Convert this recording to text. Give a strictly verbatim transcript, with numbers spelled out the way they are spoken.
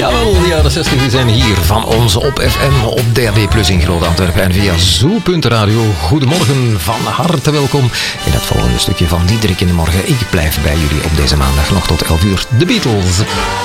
Jawel, de jaren zestig zijn hier van ons op F M, op D A B plus in Groot Antwerpen en via Zoo punt radio. Goedemorgen, van harte welkom in het volgende stukje van Diederik in de Morgen. Ik blijf bij jullie op deze maandag nog tot elf uur. De Beatles.